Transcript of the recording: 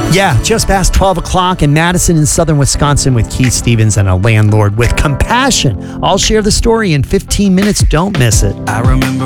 Yeah, just past 12 o'clock in Madison in southern Wisconsin with Keith Stevens and a landlord with compassion. I'll share the story in 15 minutes. Don't miss it. I remember